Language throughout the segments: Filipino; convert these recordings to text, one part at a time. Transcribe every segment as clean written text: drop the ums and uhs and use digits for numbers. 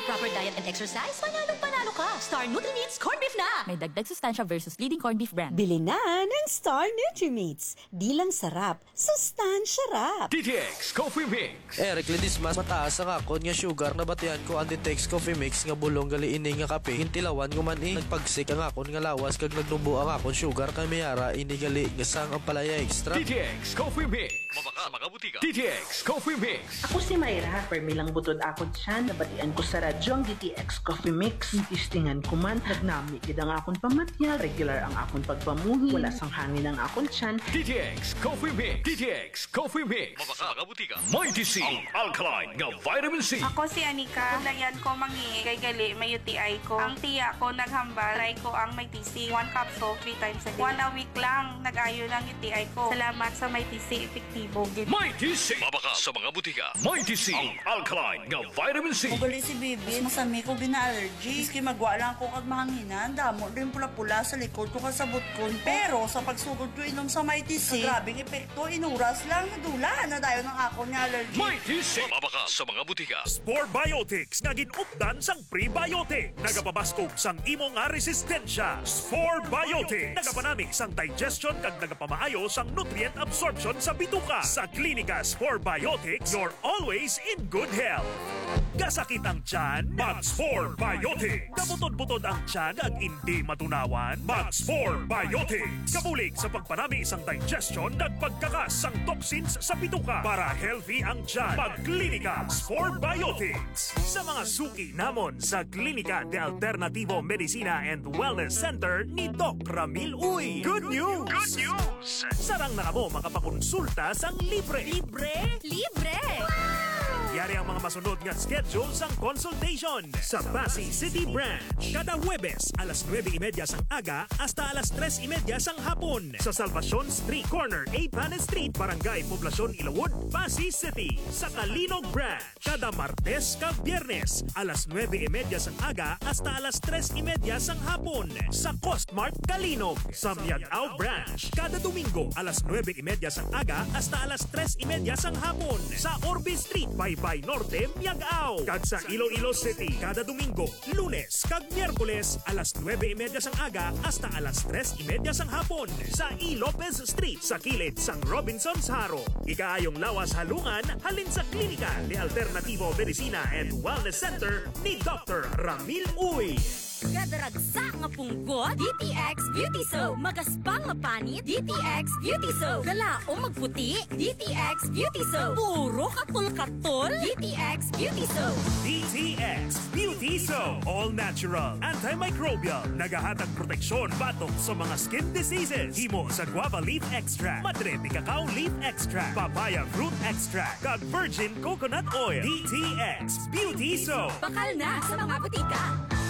proper diet and exercise, panalo ka. Star Nutri-Meats Corned Beef na! May dagdag sustansya versus leading corned beef brand. Bili na ng Star Nutri-Meats. Di lang sarap, sustansya rap. DTX Coffee Mix. Eric, lidis mas mataas ang akon nga sugar na batian ko ang DTX Coffee Mix nga bulong gali ini nga kape. Hintilawan ko man nagpagsik ang akon nga lawas kag nagnubo ang akon sugar kay mayara ini gali nga sang ang palaya extra. DTX Coffee Mix. Mabaka sa mga butika. DTX Coffee Mix. Ako si Mayra, permilang butod ako dyan, nabatian ko sa radyo ang DTX Coffee Mix. Tistingan ko man, nagnami gid ang akong pamatyal, regular ang akong pagpamuhi, wala sang hangin ang akong tiyan. DTX Coffee Mix. DTX Coffee Mix. Mabaka sa mga butika. Mighty C. Ang alkaline nga vitamin C. Ako si Anika, layan ko mangi, kay gali, may UTI ko. Ang tiya ko naghambal, try ko ang may TC, 1 capsule 3 times a day. 1 a week lang, nag-ayo ng UTI ko. Salamat sa may TC, epektibo. Mighty C. Mabaka sa mga butika. Mighty C. Ang alkaline nga vitamin C. Ugali si Bibi, masami ko gina-allergy. Iski magwa lang ko kag mahanginan, damo rin pula-pula sa likod ko kasabot ko. Pero sa pagsugod ko inom sa Mighty C, grabing epekto, inuras lang, nadula na dayo ng ako ni allergy. Mighty C. Mabaka sa mga butika. Spore Biotics nga ginupdan sang prebiotic. Nagapabaskog sang imo nga resistensya. Spore Biotics. Nagapanami sang digestion kag nagapamaayo sang nutrient absorption sa bituka. Sa Klinika Spore Biotics, you're always in good health. Gasakit ang tiyan, mag-Spore Biotics. Kabutod-butod ang tiyan ag hindi matunawan, mag-Spore Biotics. Kabulig sa pagpanami isang digestion at pagkakas sang toxins sa bituka para healthy ang tiyan. Mag-Klinika Spore Biotics. Sa mga suki namon sa Klinika de Alternativo Medicina and Wellness Center ni Doc Ramil Uy. Good news! Good news! Sarang na kamo makapakonsulta sang libre. Libre? Libre! Yari ang mga masunod nga schedule sang consultation sa Pasay City Branch. Kada Huwebes, alas 9:30 sang aga hasta alas 3:30 sang hapon. Sa Salvacion Street Corner, A. Panes Street, Barangay Poblacion, Ilawod, Pasay City. Sa Kalinog Branch, kada Martes kag Biyernes, alas 9:30 sang aga hasta alas 3:30 sang hapon. Sa Costmart, Kalinog. Sa Miagao Branch, kada Domingo, alas 9:30 sang aga hasta alas 3:30 sang hapon. Sa Orbe Street, Baybay Norte, Miagao. Kag sa Iloilo City, kada Domingo, Lunes kag Miyerkules, alas 9:30 sang aga hasta alas 3:30 sang hapon. Sa E. Lopez Street, sa kilid sang Robinson's Haro. Ikaayong lawas halungan, halin sa Klinika de Alternativo Medicina and Wellness Center ni Dr. Ramil Uy. Kadaragsa nga punggot, DTX Beauty Soap. Magaspang nga panit, DTX Beauty Soap. Galaom magputi, DTX Beauty Soap. Puro katol-katol, DTX Beauty Soap. DTX Beauty Soap. All natural, antimicrobial, nagahatag proteksyon batok sa mga skin diseases. Himo sa guava leaf extract, madre de cacao leaf extract, papaya fruit extract, kag virgin coconut oil. DTX Beauty Soap. Bakal na sa mga butika.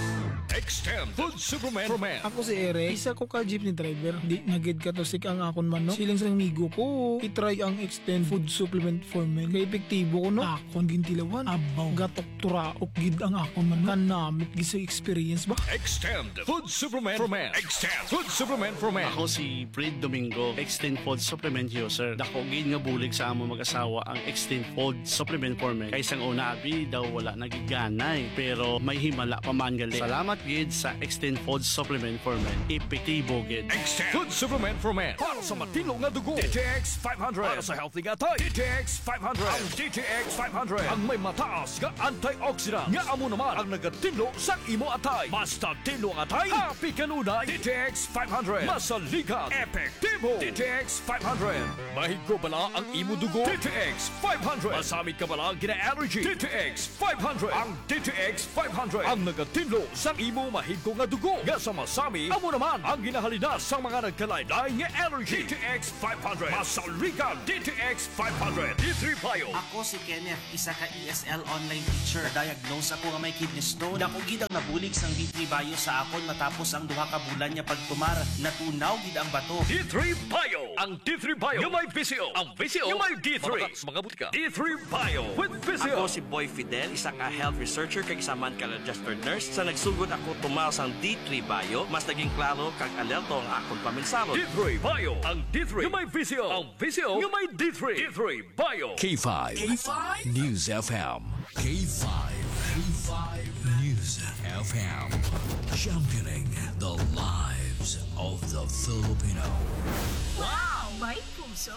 Extend Food Supplement for Men. Ako si Eric, isa ko ka jeepney driver. Di nagid ka to sik ang akon manok. Siling sa migo ko, itry ang Extend Food Supplement for Men. Kaya epektibo ko no. Akon gintilawan, abaw, gatok turaok gid ang akon manok. Kanamit gid sa experience ba? Extend Food Supplement for Men. Extend Food Supplement for Men. Ako si Fred Domingo, Extend Food Supplement user. Dako gid nga bulig sa amo mag-asawa ang Extend Food Supplement for Men. Kaysang una abi daw wala nagiganay, pero may himala pa man gali. Salamat gid sa Extend Food Supplement for Men. Epektibo gid. Extend Food Supplement for Men. Para sa matino nga dugo. DTX 500. Para sa healthy nga tay. DTX 500. Ang DTX 500. Ang may mataas nga antioxidant. Nga amo naman ang nagatino sa imo atay. Basta tino ang atay. Happy kanunay. DTX 500. Masaligan. Epektibo. DTX 500. Mahigo bala ang imo dugo. DTX 500. Masamit ka bala gina-allergy. DTX 500. Ang DTX 500. Ang nagatino sa imo mahigko nga dugo. Nga sa masami, amo naman ang ginahalina sa mga nagkalaylay nga allergy. DTX 500. Masaligan. DTX 500. D3 Bio. Ako si Kenneth, isa ka ESL online teacher. Diagnose ako nga may kidney stone. Dako gid ang nabulig sang D3 Bio sa akon matapos ang duha ka bulan niya pagtumar. Natunaw gid ang bato. D3 Bio. Ang D3 Bio. Yung may VCO. Ang VCO. Yung may D3. Mga butika. D3 Bio. With VCO. Ako si Boy Fidel, isa ka health researcher kag isa man ka registered nurse. Sa nagsugod ako tumal sang D3 Bio, mas naging klaro kag alerto ang akong paminsalo. D3 Bio. Ang D3. Yung may VCO. Ang VCO. Yung may D3. D3 Bio. K5. News FM. K5. FM. Championing the lives of the Filipino. Wow! May puso!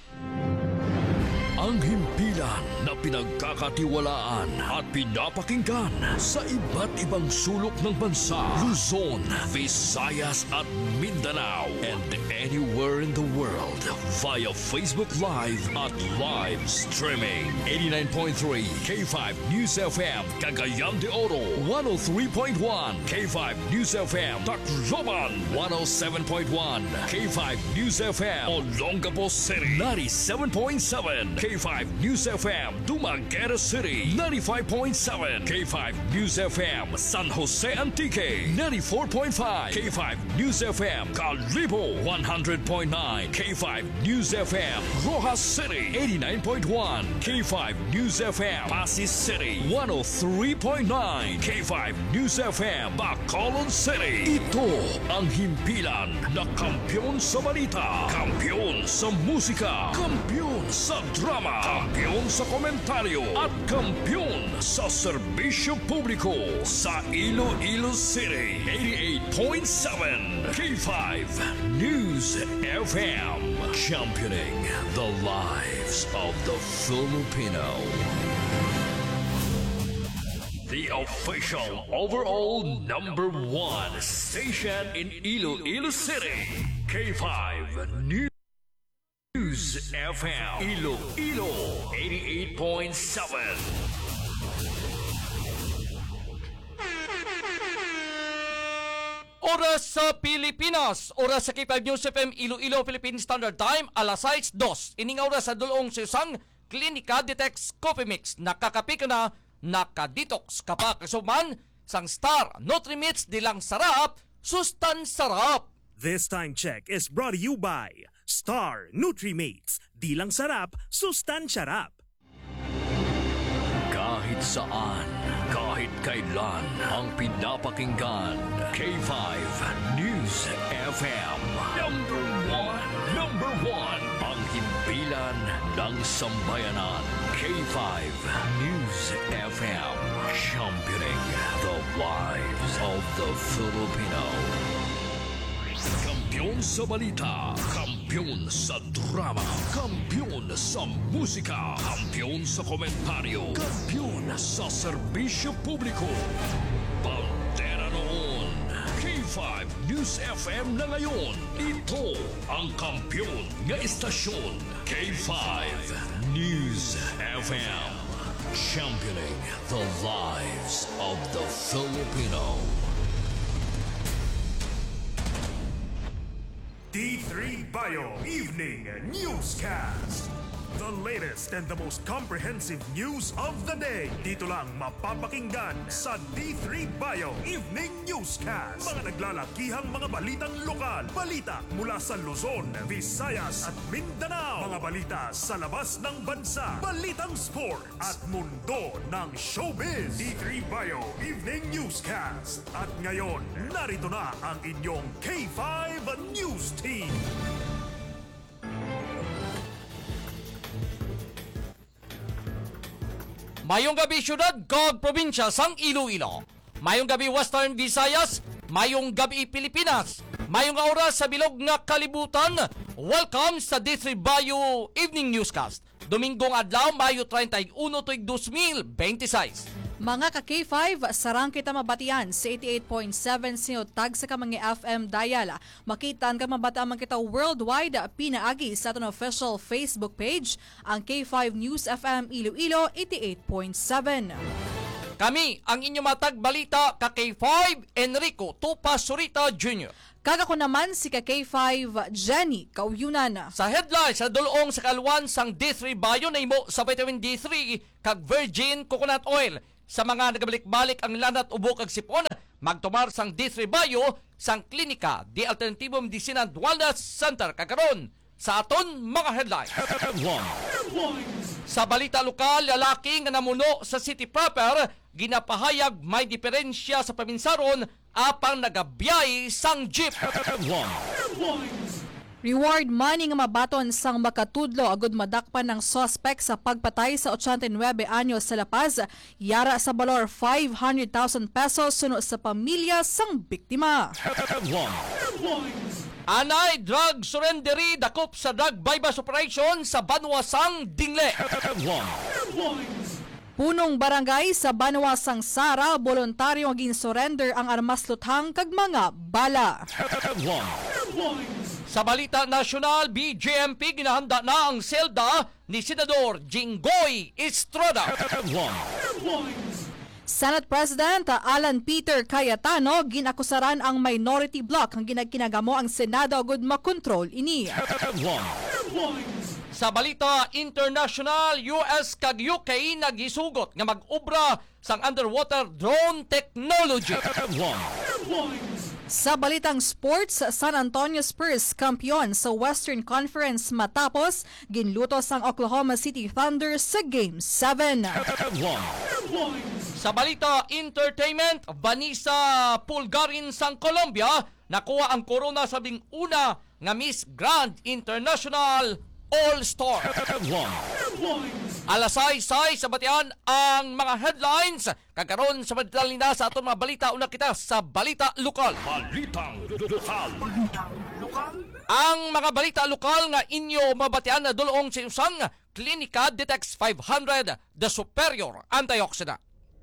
Ang himpilan na pinagkakatiwalaan at pinapakinggan sa iba't ibang sulok ng bansa, Luzon, Visayas at Mindanao, and anywhere in the world via Facebook Live at live streaming. 89.3 K5 News FM, Cagayan de Oro, 103.1 K5 News FM, Tacloban, 107.1 K5 News FM, Olongapo City, 97.7 K5 News FM, Dumaguete City, 95.7 K5 News FM, San Jose Antique, 94.5 K5 News FM, Calibo, 100.9 K5 News FM, Rojas City, 89.1 K5 News FM, Pasig City, 103.9 K5 News FM, Bacolod City. Ito ang himpilan na kampiyon sa balita, kampiyon sa musika, kampiyon sa drama, kampiyon sa komentaryo at kampiyon sa serbisyo publiko sa Iloilo City. 88.7 K5 News FM, championing the lives of the Filipino. The official overall number 1 station in Iloilo City, K5 News FM, Iloilo 88.7. Oras sa Pilipinas, oras sa K5 News FM Iloilo Philippine Standard Time, alas 6:02. Ining oras sa dulong sisang Klinika Detox Coffee Mix. Nakakapi ka na, nakadetox ka pa kasuman sang Star Nutrimits dilang sarap, sustan sarap. This time check is brought to you by Star Nutrimates. Di lang sarap, sustan sarap. Kahit saan, kahit kailan, ang pinapakinggan, K5 News FM. Number one, ang himpilan ng sambayanan, K5 News FM. Championing the lives of the Filipino. Kampiyon sa balita, kampiyon sa drama, kampiyon sa musika, kampiyon sa komentaryo, kampiyon sa serbisyo publiko. Bandera noon, K5 News FM na ngayon. Ito ang kampiyon nga istasyon, K5 News FM. Championing the lives of the Filipino. D3 Bio Evening Newscast. The latest and the most comprehensive news of the day. Dito lang mapapakinggan sa D3 Bio Evening Newscast. Mga naglalakihang mga balitang lokal. Balita mula sa Luzon, Visayas at Mindanao. Mga balita sa labas ng bansa. Balitang sport at mundo ng showbiz. D3 Bio Evening Newscast. At ngayon, narito na ang inyong K5 News Team. Mayong gabi syudad kag probinsya sang Iloilo. Mayong gabi Western Visayas, mayong gabi Pilipinas. Mayong oras sa bilog nga kalibutan. Welcome sa D3 Bio Evening Newscast. Domingong adlaw, Mayo 31 tuig 2026. Mga ka-K5, sarang kita mabatian sa 88.7 sinutag sa kamang FM dial. Makitaan ka mabataan kita worldwide, pinaagi sa aton official Facebook page, ang K5 News FM Iloilo 88.7. Kami ang inyong matag balita, ka-K5 Enrico Tupa Surita Jr. Kaga ko naman si ka-K5 Jenny Kauyunan. Sa headline sa dulong sa kalwan sang D3 Bio na imo sa vitamin D3 kag virgin coconut oil. Sa mga nagabalik-balik ang lanat ubo kag sipon, magtumar sang D3 Bio sang Klinika di Alternatibo Medicina and Wellness Center kagaron sa aton mga headline. Sa balita lokal, lalaki nga namuno sa city proper ginapahayag may diferensya sa paminsaron apang nagabiyay sang jeep. Reward money nga mabaton sang makatudlo agud madakpan ng suspect sa pagpatay sa 89 anyos sa La Paz, yara sa balor 500,000 pesos suno sa pamilya sang biktima. Anay drug surrendery dakop sa drug bypass operation sa Banwasang Dingle. Punong barangay sa Banwasang Sara, voluntaryo gin-surrender ang armas luthang kag mga bala. Sa balita nasyonal, BJMP ginahanda na ang selda ni Senador Jinggoy Estrada. Senate President Alan Peter Cayetano ginakusaran ang minority bloc ang ginagkinagamo ang Senado agud makontrol ini. Sa balita international, US kag UK nagisugot nga mag-ubra sang underwater drone technology. Sa balitang sports, San Antonio Spurs kampiyon sa Western Conference matapos ginluto sang Oklahoma City Thunder sa Game 7. Sa balita entertainment, Vanessa Pulgarin sang Colombia nakuha ang korona sa una nga Miss Grand International All-Star. Alas 6 sa batian ang mga headlines. Kagaron sa madalina sa aton mga balita. Una kita sa balita lokal. Balitang lokal. Ang mga balita lokal nga inyo mabatian na dulong sa usang Klinika Detex 500 The Superior Antioxidant.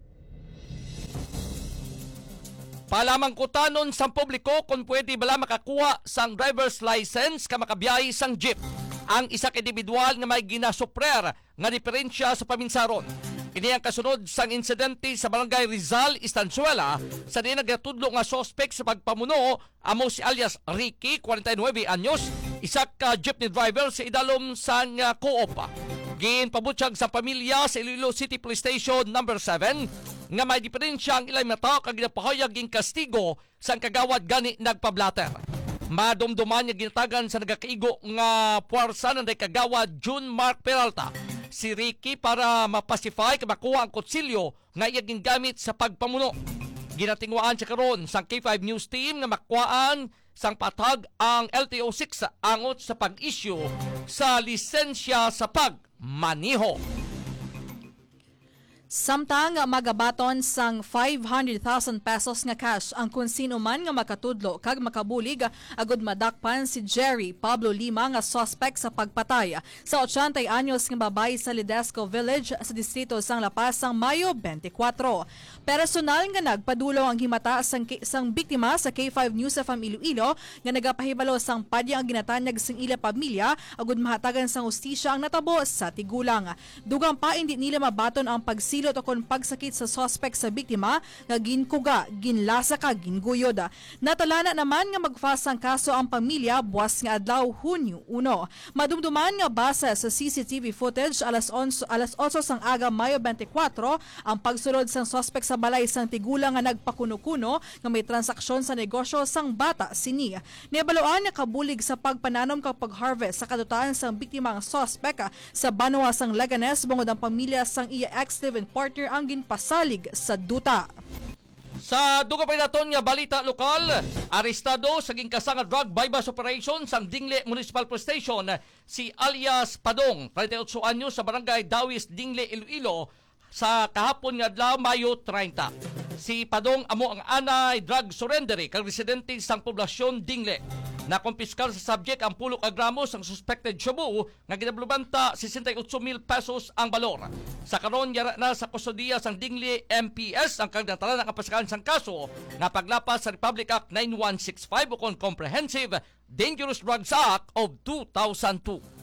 Palamang kutanon sa publiko kung pwede bala makakuha sang driver's license ka makabiyahe sang jeep. Ang isa ka individual nga may ginasuprer nga diferensya sa paminsaron. Ini ang kasunod sang insidente sa Barangay Rizal, Estanzuela sa diin nagatudlo nga suspect sa pagpamuno amo si alias Ricky, 49 anyos, isa ka jeepney driver sa idalom sang Co-op. Ginpabutyag sa pamilya sa Iloilo City Police Station No. 7 nga may diferensya ang ilay mata kag ginapahayag ging kastigo sang kagawad gani nagpablater. Madumduman niya ginatagan sa nagakaigo nga puwersa ng kagawad June Mark Peralta si Ricky para mapacify ka makuha ang kutsilyo nga iyaging gamit sa pagpamuno. Ginatingwaan siya karon sa K5 News Team nga makuhaan sang patag ang LTO6 angot sa pag-issue sa lisensya sa pagmaniho. Samtang magabaton sang 500,000 pesos nga cash ang kung sino man nga makatudlo kag makabulig agud madakpan si Jerry Pablo Lima nga suspect sa pagpatay sa 80 anyos nga babae sa Ledesco Village sa distrito sang La Paz sang Mayo 24. Personal nga nagpadulo ang himata sang biktima sa K5 News FM Iloilo nga nagapahibalo sang padya ang ginatanyag sang ila pamilya agud mahatagan sang hustisya ang natabo sa tigulang. Dugang pa hindi nila mabaton ang pagsilot o kon pagsakit sa suspect sa biktima nga ginkuga, ginlasa ka, ginguyod. Natalana naman nga magfas ang kaso ang pamilya buwas nga adlaw Hunyo 1. Madumduman nga base sa CCTV footage alas 8 sang aga Mayo 24 ang pagsulod sang suspect sa balay sang tigulang nga nagpakuno-kuno nga may transaksyon sa negosyo sang bata sini. Nibaloan nga kabulig sa pagpananom kag pag-harvest sa kadutaan sang biktima ang suspect sa Banwa sang Leganes bungod ang pamilya sang iya ex-live-in partner ang ginpasalig sa duta. Sa duga pa naton nga balita lokal, arestado sa ginkasanga drug bypass operation sang Dingle Municipal Police Station si alias Padong, 38 anyos sa barangay Dawis, Dingle, Iloilo sa kahapon nga adlaw Mayo 30. Si Padong amo ang anay drug surrendery kag residente sang poblasyon Dingle. Nakumpiskal sa subject ang 10 gramos ang suspected shabu nga ginablubanta 68,000 pesos ang balor. Sa karon yara na sa kustodiya sang Dingle MPS ang kagdatalan ng kapasakalan sang kaso nga paglapas sa Republic Act 9165 o kon Comprehensive Dangerous Drugs Act of 2002.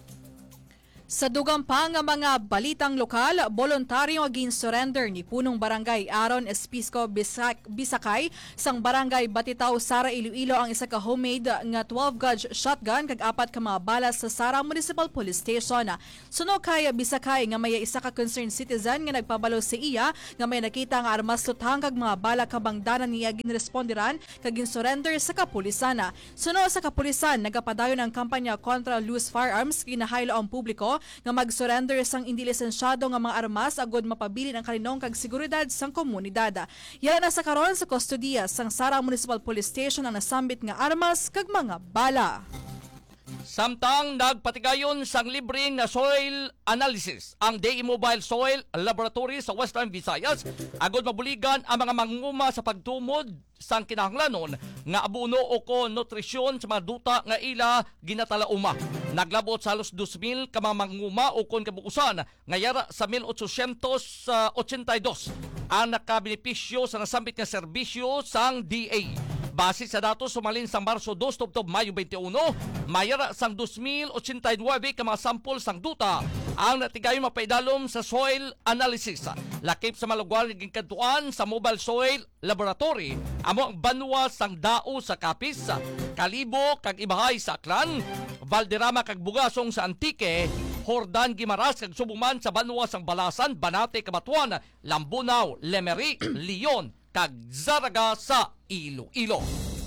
Sa dugang pa nga mga balitang lokal, voluntaryo gin-surrender ni punong barangay Aaron Espisco Bisakay sang barangay Batitaw, Sara, Iloilo ang isa ka homemade nga 12-gauge shotgun kag 4 ka mga balas sa Sara Municipal Police Station. Suno kay Bisakay nga may isa ka concerned citizen nga nagpabalo sa iya nga may nakita nga armas luthang kag mga bala kabangdanan niya ginresponderan kag gin-surrender sa kapulisan. Suno sa kapulisan nagapadayon ang kampanya kontra loose firearms kinahaylo ang publiko nga mag-surrender sang hindi lisensyado nga mga armas agod mapabilin ang kalinong kag seguridad sang komunidad. Yara na sa karon sa kustodiya sang Sara Municipal Police Station ang nasambit nga armas kag mga bala. Samtang nagpatigayon sang libreng na soil analysis ang DE Mobile Soil Laboratory sa Western Visayas agod mabuligan ang mga mangunguma sa pagtumod sang kinahanglanon nga abono o ko nutrisyon sa mga duta nga ila ginatalauma. Naglabot sa halos 2,000 ka mga mangunguma o kon kabuusan nga yara sa 1882 ang nakabenepisyo sa nasambit nga serbisyo sang DA. Base sa datos sumalin sa Marso 2 tubtob Mayo 21, mayara sang 2,089 ka mga sampol sang duta ang natigayon mapaidalom sa soil analysis. Lakip sa malugwal ng kantuan sa Mobile Soil Laboratory, amo ang banwa sang dao sa Kapis, Kalibo kag Ibahay sa Aklan, Valderrama kag Bugasong sa Antique, Hordan Gimaras kag Subuman sa banwa sang Balasan, Banate, Kabatuan, Lambunaw, Lemery, Leon kag Zaraga sa Iloilo.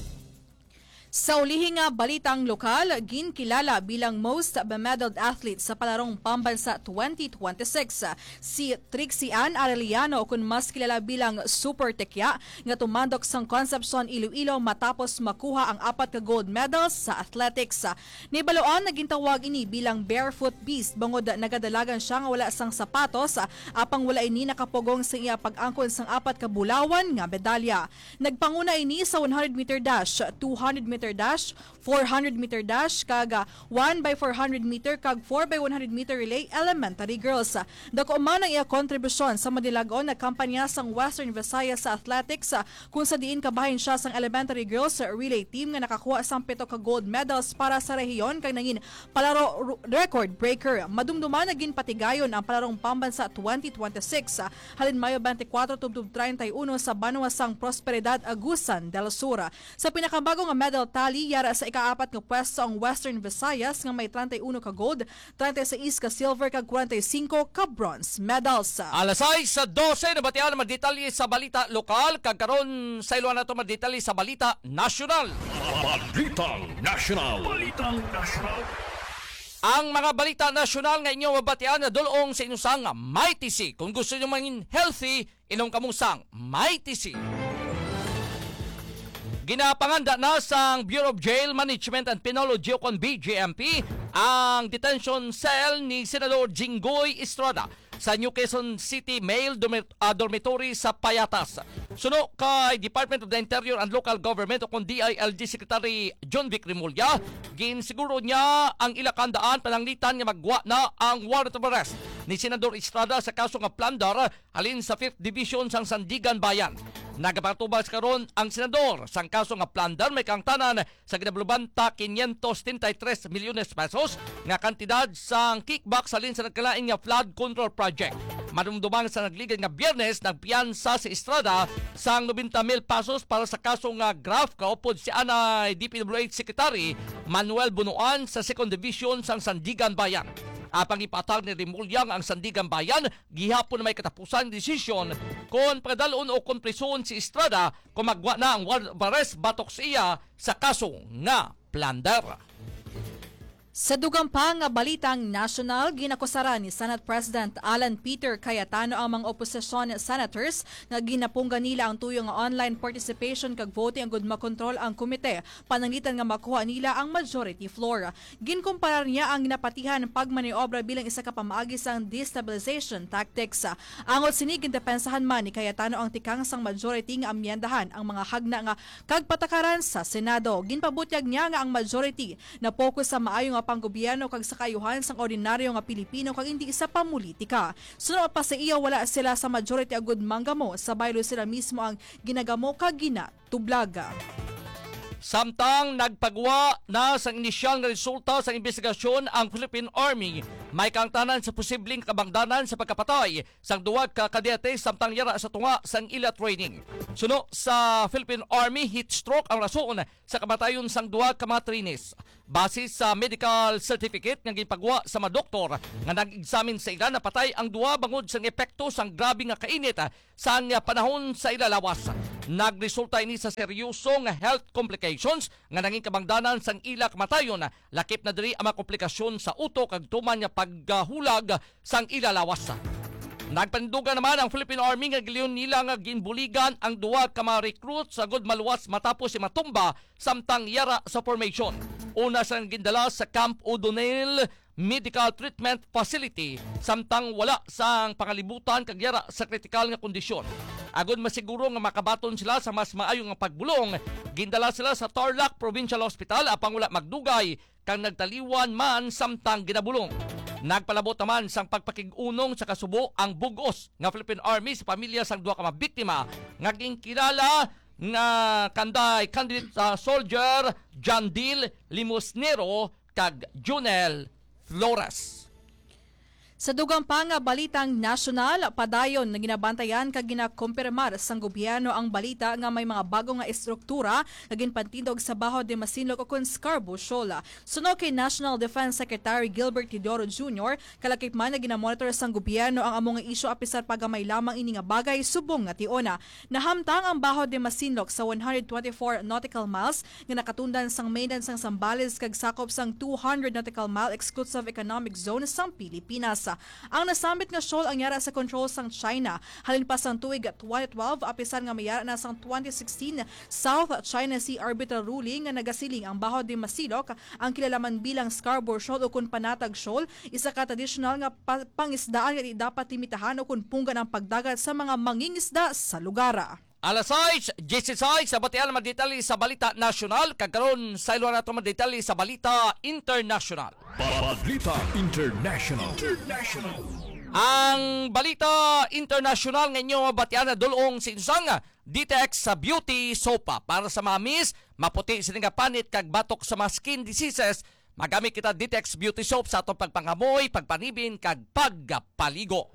Sa ulihing nga balitang lokal, ginkilala bilang most bemedaled athlete sa palarong pambansa 2026 si Trixie Ann Arellano o kung mas kilala bilang Super Tekya nga tumandok sang Concepcion, Iloilo matapos makuha ang 4 ka gold medals sa athletics. Nibaloan na gintawag ini bilang barefoot beast bangod nagadalagan siya nga wala sang sapatos apang wala ini nakapugong sa iya pag-angkon sang 4 ka bulawan nga medalya. Nagpanguna ini sa 100-meter dash, 200-meter dash, 400-meter dash, kaga 1x400 meter kag 4x100 meter relay elementary girls. Dako man ang iya kontribusyon sa madilagon na kampanya sang Western Visayas sa athletics kung sa diin kabahin siya sang elementary girls relay team nga nakakuha sang 7 ka gold medals para sa rehiyon kag nangin palaro record breaker. Madumduman naging patigayon ang palarong pambansa 2026 halin Mayo 24 tubtob 31 sa banwa sang Prosperidad, Agusan del Sur. Sa pinakabagong medal tally yara sa ika-4 nga pwesto ang Western Visayas nga may 31 ka gold, 36 ka silver kag 45 ka bronze medals. Alas 6:12 na batian na magdetalye sa balita lokal kag karon sa iluan nato magdetalye sa balita nasyonal. Balitang National. Balitang National. Ang mga balita nasyonal nga inyo mabatian na dulong sa inusang MyTC. Kung gusto nyo mangin healthy, inom kamusang MyTC. Ginapanganda na sa Bureau of Jail Management and Penology o BJMP ang detention cell ni Senador Jinggoy Estrada sa New Quezon City Male Dormitory sa Payatas. Suno kay Department of the Interior and Local Government o kung DILG Secretary John Vic Rimulya, ginsiguro niya ang ilakandaan pananglitan nga magwa na ang warrant of arrest ni Senador Estrada sa kaso nga plunder halin sa 5th Division sang Sandigan Bayan. Nagapatubas karon ang senador sang kaso nga plunder may kangtanan sa ginablubanta 533 milyones pesos nga kantidad sang kickback sa sa nagkalain nga flood control project. Madumdumang sa nagligid nga Biyernes nagpiyansa si Estrada sang 90,000 pesos para sa kaso nga graft kaupod si anay DPWH Secretary Manuel Bunuan sa 2nd Division sang Sandigan Bayan. Apang ipatag ni Rimulyang ang Sandigan Bayan, gihapon na may katapusan desisyon kung padalon o kung prison si Estrada kung magwa na ang warrant of arrest batok siya sa kaso nga plunder. Sa dugang pa nga balitang national, ginakusara ni Senate President Alan Peter Cayetano ang mga oposisyon senators nga ginapunggan nila ang tuyo nga online participation kag voting agud makontrol ang komite pananglitan nga makuha nila ang majority floor. Ginkumparar niya ang ginapatihan pagmaniobra bilang isa ka pamaagi sang destabilization tactics. Angot sini gindepensahan man ni Cayetano ang tikang sang majority nga amyendahan ang mga hagna nga kag patakaran sa Senado. Ginpabutyag niya nga ang majority na focus sa maayo nga panggobyerno kag sa kayuhan sang ordinaryo nga Pilipino kag hindi sa pamulitika. Sunod pa sa iya wala sila sa majority agud manggamo, sa baylo sila mismo ang ginagamo kag ginatublaga. Samtang nagpagwa na sa inisyal nga resulta sa investigasyon ang Philippine Army, may kangtanan sa posibleng kabangdanan sa pagkapatay sang duwag ka kadete samtang yara sa tunga sang ila training. Suno sa Philippine Army, heat stroke ang rason sa kamatayon sang duwag ka mga trainees. Base sa medical certificate nga gipagwa sa mga doktor nga nag-examine sa ila, napatay ang duwa bangod sang epekto sang grabe nga kainit sang panahon sa ila lawas. Nagresulta ini sa seryosong health complications nga naging kabangdanan sang ila kamatayon. Lakip na diri ang mga komplikasyon sa utok kag tuman nga paghulag sang ila lawas. Nagpandugan naman ang Philippine Army nga giliyon nila nga ginbuligan ang duwa ka mga recruit sa good maluwas matapos si matumba samtang yara sa formation. Una siyang gindala sa Camp O'Donnell Medical Treatment Facility samtang wala sang pangalibutan kag yara sa kritikal nga kondisyon. Agud masiguro nga makabaton sila sa mas maayo nga pagbulong, gindala sila sa Tarlac Provincial Hospital apang wala magdugay kang nagtaliwan man samtang ginabulong. Nagpalabot naman sang pagpakig-unong sa kasubo ang bugos nga Philippine Army sa pamilya sang duha ka mga biktima nga ginkilala nga kanday candidate soldier John Dil Limosnero kag Junel Flores. Sa dugang pa nga balitang nasyonal, padayon na ginabantayan kag ginakumpirmar sang gobyerno ang balita nga may mga bago nga estruktura nga ginpantindog sa Baho de Masinloc o kon Scarborough Shoal. Suno kay National Defense Secretary Gilbert Tidoro Jr., kalakip man na ginamonitor sang gobyerno ang among isyu apisar pagamay lamang ini nga bagay subong nga tiona. Nahamtang ang Baho de Masinloc sa 124 nautical miles nga nakatundan sang mainland sang Zambales kag sakop sang 200 nautical mile exclusive economic zone sang Pilipinas. Ang nasambit nga shoal ang yara sa control sang China. Halin pa sang tuig 2012 apisan nga mayara na sang 2016 South China Sea Arbitral Ruling nga nagasiling ang Baho de Masinloc ang kilalaman bilang Scarborough Shoal o kun Panatag Shoal, isa ka traditional nga pangisdaan nga dapat limitahan o kun punggan ang pagdagat sa mga mangingisda sa lugar. Alas 6, GC6 sa batian madetali sa balita nasyonal kagkaron sa ilo nato madetali sa balita international. Balita International. Ang balita international ngayon batian na dulong sinsang DTX sa beauty sopa para sa mga miss maputi sila nga panit kag batok sa mga skin diseases. Magamit kita DTX beauty soap sa atong pagpangamoy, pagpanibin kag pagpaligo.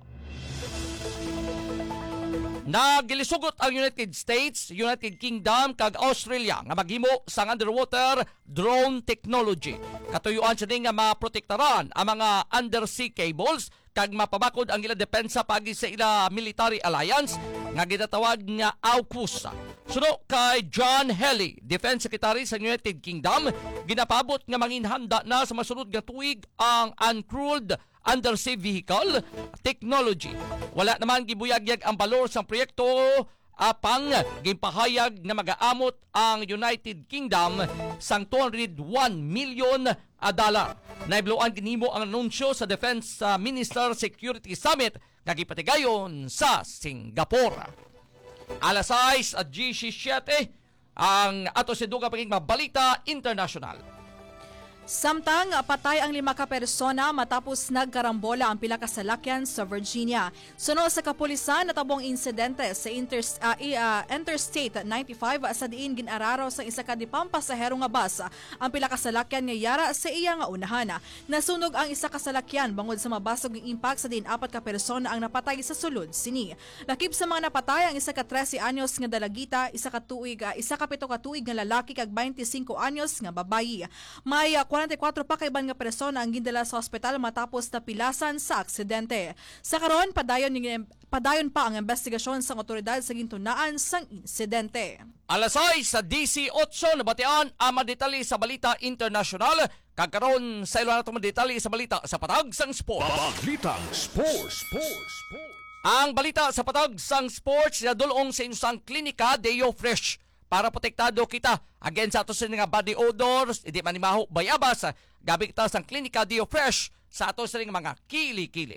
Nagilisugot ang United States, United Kingdom kag Australia nga maghimo sang underwater drone technology. Katuyuan siya nga maprotektaran ang mga undersea cables kag mapabakod ang ila depensa pagi sa ila military alliance nga ginatawag nga AUKUS. Suno kay John Healey, Defense Secretary sa United Kingdom, ginapabot nga manginhanda na sa masunod nga tuig ang uncrewed undersea vehicle technology. Wala naman gibuyagyag ang balor sa proyekto apang gimpahayag na mag-aamot ang United Kingdom sang $201 million. Naibluan ginhimo ang anunsyo sa Defense Minister Security Summit nga gipatigayon sa Singapore. Alas 6 at GC7 ang ato si Duga paging mabalita international. Samtang patay ang 5 ka persona matapos nagkarambola ang pila ka salakyan sa Virginia. Suno sa kapulisan natabong insidente sa Interstate 95 sa diin ginararaw sa isa ka dipampasahero nga bus. Ang pila ka salakyan nga yara sa iya nga unahan. Nasunog ang isa ka salakyan bangod sa mabasog ng impact sa diin 4 ka persona ang napatay sa sulod sini. Lakip sa mga napatay ang isa ka 13 anyos nga dalagita, isa ka 7 ka tuig nga lalaki kag 25 anyos nga babayi. May 44 pa kaiban nga persona ang gindala sa ospital matapos napilasan sa aksidente. Sa karon padayon pa ang investigasyon sa otoridad sa gintunaan sang insidente. Alas 6 sa DC8 nabatian ang madetali sa balita international kagkaron sa ilo nato madetali sa balita sa patag sang sport. Balitang sports. Ang balita sa patag sang sports nadulong sa inyong klinika Deo Fresh para protektado kita against sa ato sa nga body odors, hindi manimaho bayabas, gabi kita sang klinika Deo Fresh sa ato sa mga kili-kili.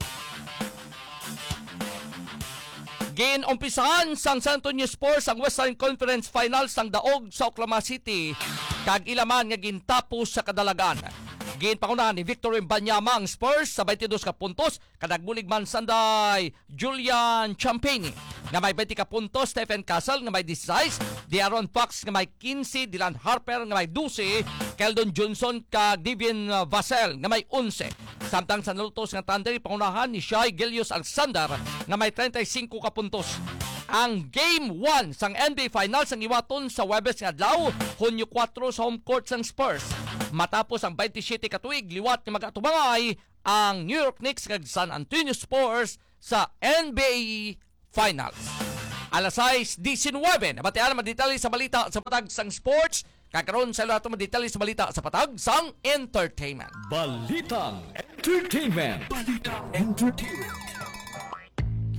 Ginumpisahan sang San Antonio Spurs ang Western Conference Finals sang daog sa Oklahoma City kag ilaman nga gintapos sa kadalagan. Ginpangunahan ni Victor Wembanyama ang Spurs sa 22 ka puntos, kadagbulig man sanday Julian Champagne nga may 20 ka puntos, Stephen Castle nga may 16, De'Aaron Fox nga may 15, Dylan Harper nga may 12, Keldon Johnson kag Devin Vassell nga may 11. Samtang sa nalutos nga Thunder, pangunahan ni Shai Gilgeous-Alexander nga may 35 ka puntos. Ang Game 1 sang NBA Finals ang iwaton sa Webes nga adlaw, Hunyo 4 sa home court sang Spurs. Matapos ang 27 ka tuig, liwat nga mag-atubangay ang New York Knicks kag San Antonio Spurs sa NBA Finals. Alas 6:19 nabatian madetali sa balita sa patag sang sports. Kakaroon sa lahat madetali sa balita sa patag sang entertainment. Balitang entertainment.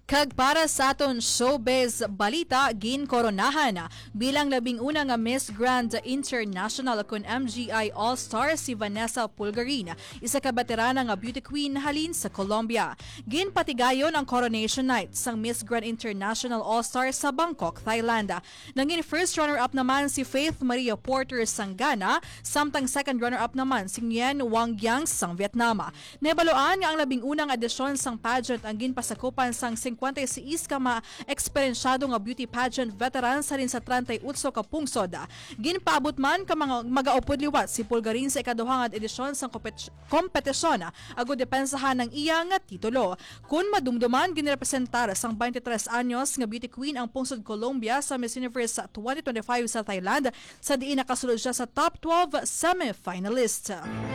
Kag para sa aton showbiz balita, ginkoronahan bilang 11 nga Miss Grand International kun MGI All-Star si Vanessa Pulgarin, isa ka veterana nga beauty queen halin sa Colombia. Ginpatigayon ang coronation night sang Miss Grand International All-Star sa Bangkok, Thailand. Nangin first runner-up naman si Faith Maria Porter sang Ghana, samtang second runner-up naman si Nguyen Wang Yang sang Vietnam. Nebaloan nga ang 11 nga edisyon sang pageant ang ginpasakupan sang 56 ka ma-eksperensyado nga beauty pageant veterans sa rin sa 38 ka pungsod. Ginpaabot man ka mga magaupod liwat si Pulgarin sa ikaduhang edisyon sang kompetisyon agud depensahan ng iya nga titulo. Kun madumduman ginrepresentar sang 23 anyos nga beauty queen ang pungsod Colombia sa Miss Universe 2025 sa Thailand, sa diin nakasulod siya sa top 12 semi-finalist.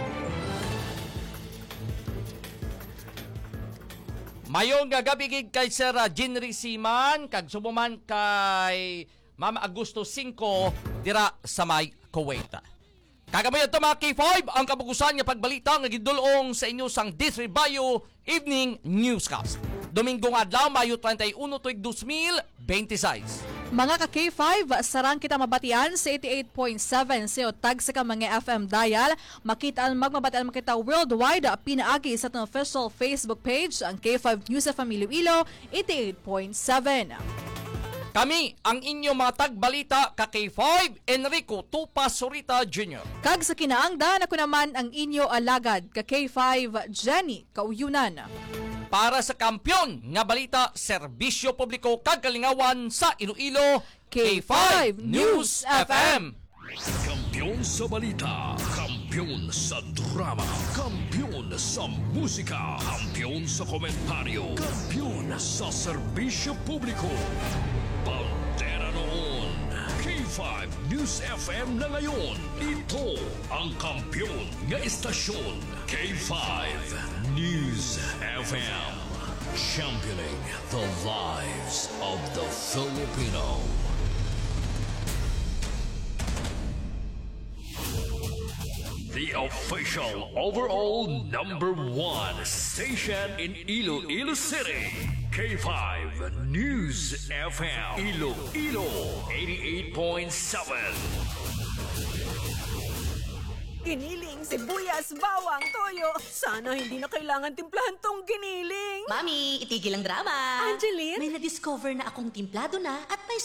Mayong gabi gid kay Sir Jinri Siman kag sumuman kay Mama Agosto 5 dira sa may Kuwait. Kagamayad to mga K5 ang kabugusan nga pagbalita nga gidulong sa inyo sang D3 Bayo Evening Newscast. Domingo nga adlaw Mayo 31 tuig 2026. Mga ka-K5, sarang kita mabatian sa 88.7 sa tag sa mga FM dial. Magmabatian makita worldwide pinaagi sa itong official Facebook page ang K5 News FM Iloilo 88.7. Kami ang inyong mga tagbalita ka-K5, Enrico Tupa Surita Jr. Kag sa kinaangda na ko naman ang inyo alagad ka-K5 Jenny Kauyunan. Para sa kampyon nga balita, serbisyo publiko kag kalingawan sa Iloilo, K5 News FM. Kampiyon sa balita, kampiyon sa drama, kampiyon sa musika, kampiyon sa komentaryo, kampiyon sa serbisyo publiko. Pantera noon, K5 News FM na ngayon. Ito ang kampiyon nga istasyon, K5 News FM. Championing the lives of the Filipino. The official overall #1 station in Iloilo City. K5 News FM. Iloilo 88.7. Giniling, sibuyas, bawang, toyo. Sana hindi na kailangan timplahan tong giniling. Mami, itigil ang drama. Angeline? May na-discover na akong timplado na at may